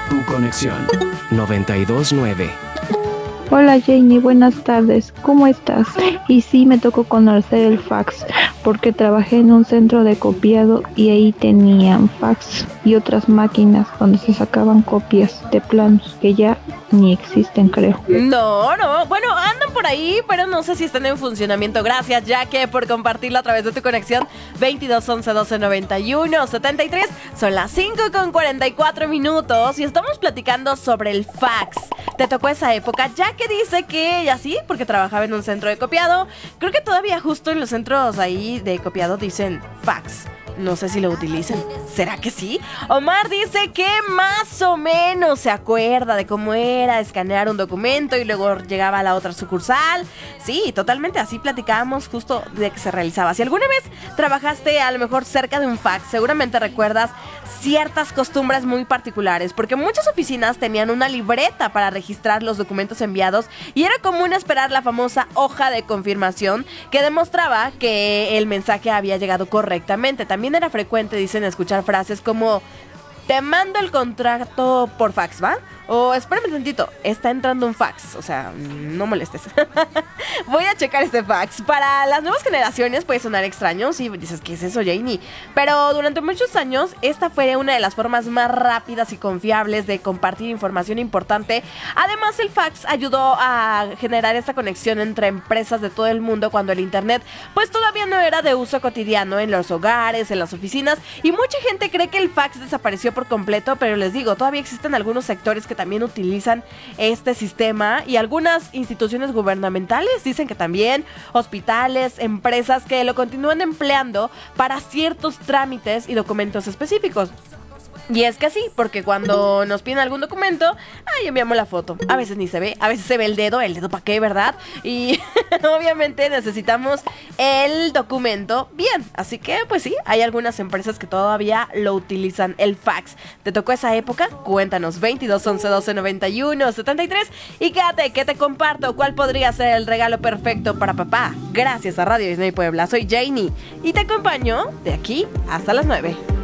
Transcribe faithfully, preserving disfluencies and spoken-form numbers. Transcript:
Tu conexión. noventa y dos punto nueve. Hola Janie, buenas tardes, ¿cómo estás? Y sí, me tocó conocer el fax, porque trabajé en un centro de copiado y ahí tenían fax y otras máquinas donde se sacaban copias de planos que ya ni existen, creo. No, no, bueno, andan por ahí, pero no sé si están en funcionamiento. Gracias, Jaque, por compartirlo a través de tu conexión. Veintidós once doce noventa y uno setenta y tres. Son las cinco con cuarenta y cuatro minutos y estamos platicando sobre el fax. ¿Te tocó esa época? Jaque dice que ella sí, porque trabajaba en un centro de copiado. Creo que todavía justo en los centros ahí de copiado dicen fax. No sé si lo utilizan. ¿Será que sí? Omar dice que más o menos se acuerda de cómo era escanear un documento y luego llegaba a la otra sucursal. Sí, totalmente así platicábamos justo de que se realizaba. Si alguna vez trabajaste a lo mejor cerca de un fax, seguramente recuerdas ciertas costumbres muy particulares, porque muchas oficinas tenían una libreta para registrar los documentos enviados y era común esperar la famosa hoja de confirmación que demostraba que el mensaje había llegado correctamente. También era frecuente, dicen, escuchar frases como: te mando el contrato por fax, ¿va? O espérame tantito, está entrando un fax. O sea, no molestes. Voy a checar este fax. Para las nuevas generaciones puede sonar extraño. Sí, dices, ¿qué es eso, Janie? Pero durante muchos años esta fue una de las formas más rápidas y confiables de compartir información importante. Además, el fax ayudó a generar esta conexión entre empresas de todo el mundo cuando el internet pues todavía no era de uso cotidiano en los hogares, en las oficinas. Y mucha gente cree que el fax desapareció por completo, pero les digo, todavía existen algunos sectores que también utilizan este sistema y algunas instituciones gubernamentales dicen que también, hospitales, empresas que lo continúan empleando para ciertos trámites y documentos específicos. Y es que sí, porque cuando nos piden algún documento, ahí enviamos la foto. A veces ni se ve, a veces se ve el dedo, el dedo para qué, ¿verdad? Y obviamente necesitamos el documento bien. Así que pues sí, hay algunas empresas que todavía lo utilizan, el fax. ¿Te tocó esa época? Cuéntanos, veintidós once doce noventa y uno setenta y tres. Y quédate, que te comparto cuál podría ser el regalo perfecto para papá. Gracias a Radio Disney Puebla, soy Janie y te acompaño de aquí hasta las nueve.